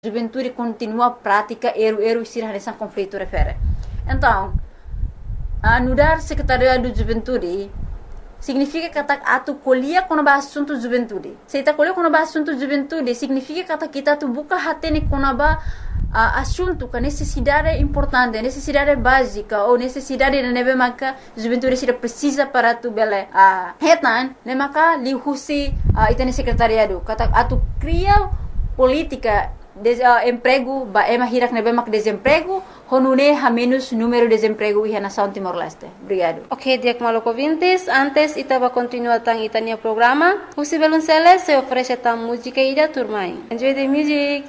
juventude continua a prática eru nessa conflito refere. Então, anudar secretariado de juventude significa que atu colher quando vai assunto juventude. Se está colher quando vai assunto juventude, significa que kita tu buka hatene quando vai assunto que necessidade importante, necessidade básica ou necessidade de neve maka juventude se precisa para tu bele. Hetan, ne maka li husi itene secretariado. Kata atu cria política emprego ba ema hirak nebe mak desemprego honune ha menos número de desemprego e nação Timor-Leste. Obrigado. Ok, Diak Maloko Vintes, antes itaba continuar tang itania programa. Husi Beluncele se oferece tang música ida turmai. Enjoy the music.